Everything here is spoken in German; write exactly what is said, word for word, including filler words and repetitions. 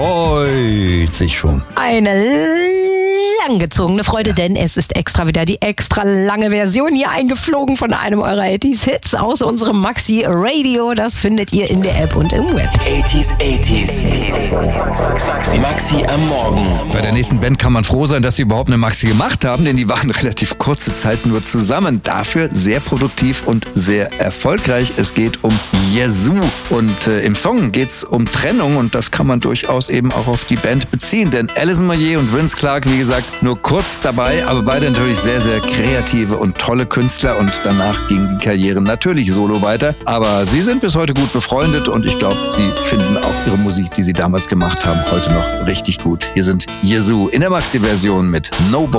Freut sich schon. Eine langgezogene Freude, denn es ist extra wieder die extra lange Version hier eingeflogen von einem eurer achtziger-Hits aus unserem Maxi Radio. Das findet ihr in der App und im Web. achtziger, Maxi am Morgen. Bei der nächsten Band kann man froh sein, dass sie überhaupt eine Maxi gemacht haben, denn die waren relativ kurze Zeit nur zusammen. Dafür sehr produktiv und sehr erfolgreich. Es geht um Yazoo und äh, im Song geht es um Trennung und das kann man durchaus eben auch auf die Band beziehen, denn Alison Moyet und Vince Clarke, wie gesagt, nur kurz dabei, aber beide natürlich sehr, sehr kreative und tolle Künstler und danach ging die Karriere natürlich solo weiter. Aber sie sind bis heute gut befreundet und ich glaube, sie finden auch ihre Musik, die sie damals gemacht haben, heute noch richtig gut. Hier sind Yazoo in der Maxi-Version mit No Boy.